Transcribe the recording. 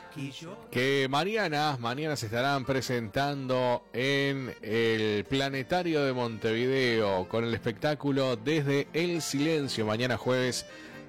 que mañana se estarán presentando en el Planetario de Montevideo con el espectáculo Desde el Silencio, mañana jueves